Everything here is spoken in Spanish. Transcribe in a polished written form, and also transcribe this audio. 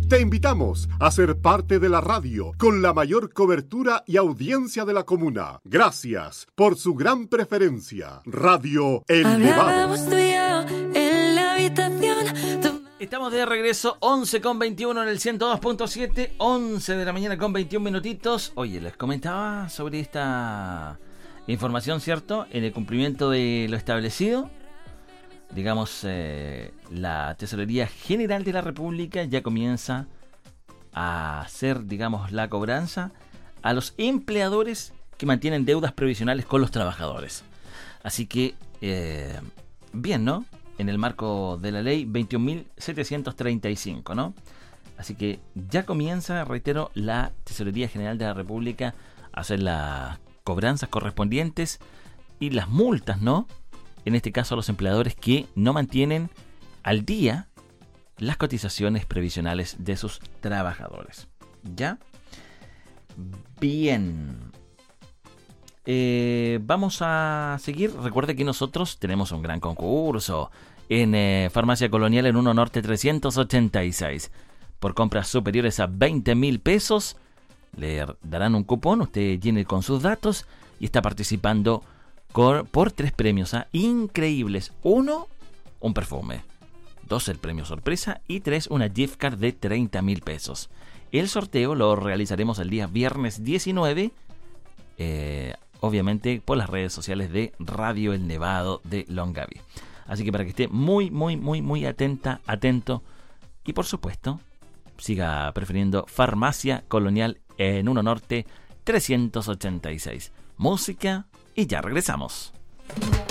Te invitamos a ser parte de la radio con la mayor cobertura y audiencia de la comuna. Gracias por su gran preferencia. Radio El Nevado. Estamos de regreso, 11:21 en el 102.7, 11 de la mañana con 21 minutitos. Oye, les comentaba sobre esta información, ¿cierto? En el cumplimiento de lo establecido, digamos, la Tesorería General de la República ya comienza a hacer, digamos, la cobranza a los empleadores que mantienen deudas previsionales con los trabajadores. Así que, bien, ¿no? En el marco de la ley 21.735, ¿no? Así que ya comienza, reitero, la Tesorería General de la República a hacer las cobranzas correspondientes y las multas, ¿no? En este caso a los empleadores que no mantienen al día las cotizaciones previsionales de sus trabajadores. ¿Ya? Bien. Vamos a seguir. Recuerde que nosotros tenemos un gran concurso en Farmacia Colonial en 1 Norte 386. Por compras superiores a 20.000 pesos le darán un cupón. Usted llene con sus datos y está participando por 3 premios increíbles. 1, un perfume. 2, el premio sorpresa. Y 3, una gift card de 30.000 pesos. El sorteo lo realizaremos el día viernes 19. Obviamente por las redes sociales de Radio El Nevado de Longaví. Así que para que esté muy atento y por supuesto siga prefiriendo Farmacia Colonial en 1 Norte 386. Música y ya regresamos.